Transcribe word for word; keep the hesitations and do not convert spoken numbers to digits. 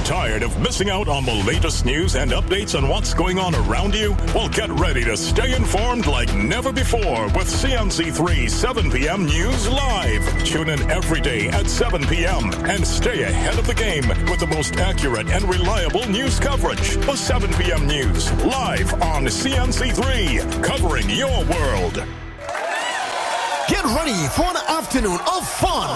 Tired of missing out on the latest news and updates on what's going on around you? Well, get ready to stay informed like never before with C N C three seven p.m. News Live. Tune in every day at seven p.m. and stay ahead of the game with the most accurate and reliable news coverage. The seven p.m. News live on C N C three, covering your world. Get ready for an afternoon of fun